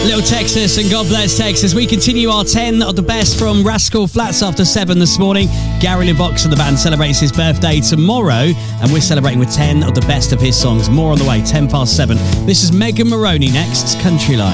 Little Texas and God Bless Texas. We continue our 10 of the best from Rascal Flatts after 7 this morning. Gary LeVox of the band celebrates his birthday tomorrow, and we're celebrating with 10 of the best of his songs. More on the way, 7:10. This is Megan Moroney next, Country Line.